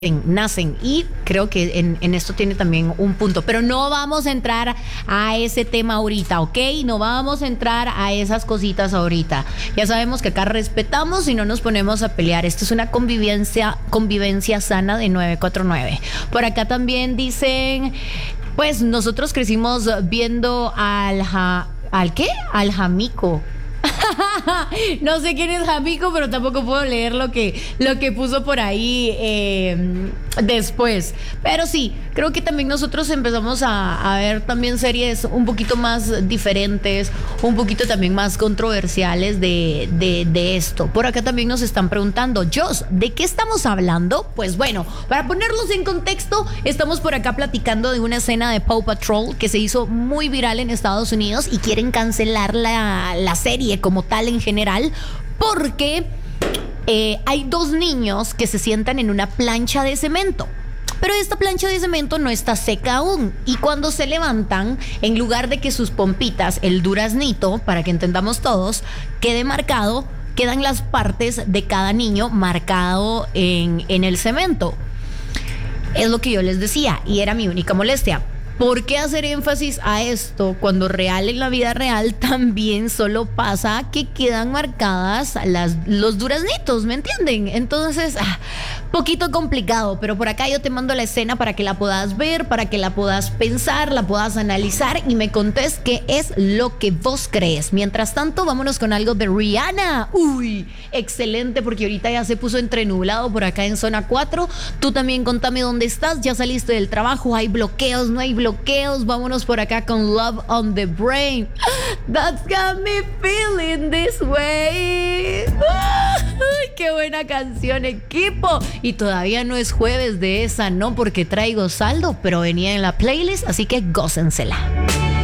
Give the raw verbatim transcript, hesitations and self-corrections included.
nacen, y creo que en, en esto tiene también un punto, pero no vamos a entrar a ese tema ahorita, ¿ok? No vamos a entrar a esas cositas ahorita. Ya sabemos que acá respetamos y no nos ponemos a pelear. Esto es una convivencia, convivencia sana de nueve cuatro nueve. Por acá también dicen, pues nosotros crecimos viendo al ja, ¿al qué? Al Jamico. No sé quién es Jamico, pero tampoco puedo leer lo que, lo que puso por ahí eh, después. Pero sí, creo que también nosotros empezamos a, a ver también series un poquito más diferentes, un poquito también más controversiales de, de, de esto. Por acá también nos están preguntando, Jos, ¿de qué estamos hablando? Pues bueno, para ponerlos en contexto, estamos por acá platicando de una escena de Paw Patrol que se hizo muy viral en Estados Unidos y quieren cancelar la, la serie como tal en general, porque eh, hay dos niños que se sientan en una plancha de cemento. Pero esta plancha de cemento no está seca aún. Y cuando se levantan, en lugar de que sus pompitas, el duraznito, para que entendamos todos, quede marcado, quedan las partes de cada niño marcado en, en el cemento. Es lo que yo les decía y era mi única molestia. ¿Por qué hacer énfasis a esto cuando real en la vida real también solo pasa que quedan marcadas las, los duraznitos, ¿me entienden? Entonces, ah, poquito complicado, pero por acá yo te mando la escena para que la puedas ver, para que la puedas pensar, la puedas analizar y me contés qué es lo que vos crees. Mientras tanto, vámonos con algo de Rihanna. Uy, excelente, porque ahorita ya se puso entrenublado por acá en zona cuatro. Tú también contame dónde estás, ya saliste del trabajo, hay bloqueos, no hay bloqueos. Bloqueos, vámonos por acá con Love on the Brain. That's got me feeling this way. Ay, qué buena canción, equipo. Y todavía no es jueves de esa, no, porque traigo saldo, pero venía en la playlist, así que gócensela.